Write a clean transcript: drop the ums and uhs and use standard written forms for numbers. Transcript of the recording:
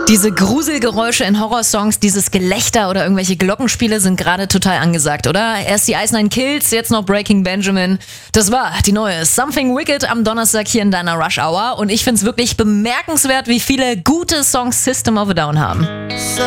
Diese Gruselgeräusche in Horrorsongs, dieses Gelächter oder irgendwelche Glockenspiele sind gerade total angesagt, oder? Erst die Ice Nine Kills, jetzt noch Breaking Benjamin. Das war die neue Something Wicked am Donnerstag hier in deiner Rush Hour. Und ich find's wirklich bemerkenswert, wie viele gute Songs System of a Down haben.